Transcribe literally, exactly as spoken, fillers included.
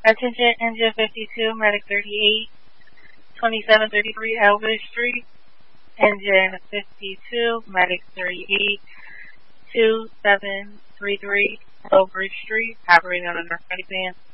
Attention, engine fifty-two, medic thirty-eight, twenty-seven thirty-three Elvis Street. Engine fifty-two, medic thirty-eight, twenty-seven thirty-three Lowbridge Street, operating on a narcotic van.